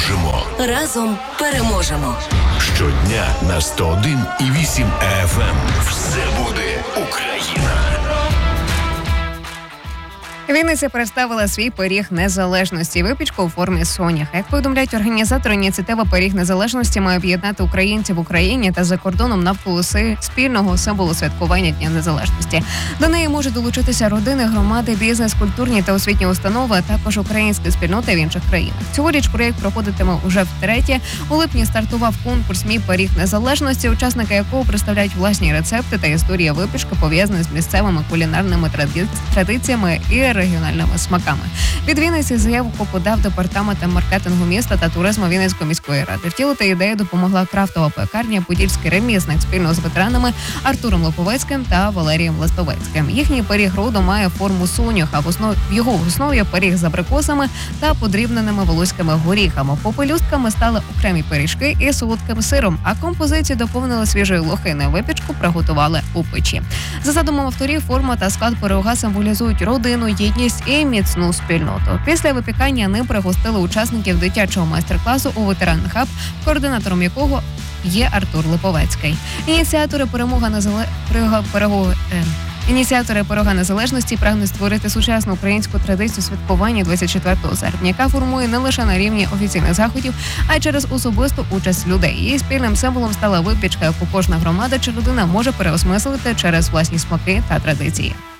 переможемо. Разом переможемо. Щодня на 101,8 FM. Все буде Україна. Вінниця представила свій пиріг незалежності, випічку у формі соняха. Як повідомляють організатори, ініціатива «Пиріг незалежності» має об'єднати українців в Україні та за кордоном навколо спільного символу святкування Дня Незалежності. До неї можуть долучитися родини, громади, бізнес, культурні та освітні установи, а також українські спільноти в інших країнах. Цьогоріч проєкт проходитиме уже втретє. У липні стартував конкурс «Мій пиріг незалежності», учасники якого представляють власні рецепти та історії випічки, пов'язані з місцевими кулінарними традиціями і регіональними смаками. Від Вінниці заявку подав департамент маркетингу міста та туризму Вінницької міської ради. Втілити ідею допомогла крафтова пекарня «Подільський ремісник» спільно з ветеранами Артуром Липовецьким та Валерієм Листовецьким. Їхній пиріг роду має форму соняха. В його основі пиріг з абрикосами та подрібненими волоськими горіхами. Попелюстками стали окремі пиріжки із солодким сиром, а композицію доповнили свіжою лохиною. Випічку приготували у печі. За задумом авторів, форма та склад пирога символізують родину, єдність і міцну спільноту. Після випікання ним пригостили учасників дитячого майстер-класу у ветеран хаб, координатором якого є Артур Липовецький. Ініціатори пирога незалежності прагнуть створити сучасну українську традицію святкування 24 серпня, яка формує не лише на рівні офіційних заходів, а й через особисту участь людей. Її спільним символом стала випічка, яку кожна громада чи людина може переосмислити через власні смаки та традиції.